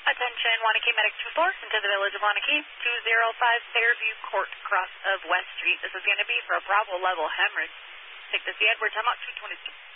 Attention, Wanakee Medic 24 into the village of Wanakee, 205 Fairview Court, cross of West Street. This is going to be for a Bravo level hemorrhage. Take this, the Edward, time out 222.